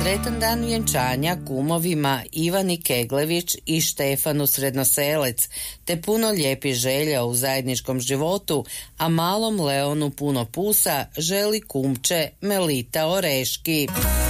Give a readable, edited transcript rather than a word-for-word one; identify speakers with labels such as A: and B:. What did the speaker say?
A: Sretan dan vjenčanja kumovima Ivani Keglević i Štefanu Srednoselec, te puno lijepih želja u zajedničkom životu, a malom Leonu puno pusa želi kumče Melita Oreški.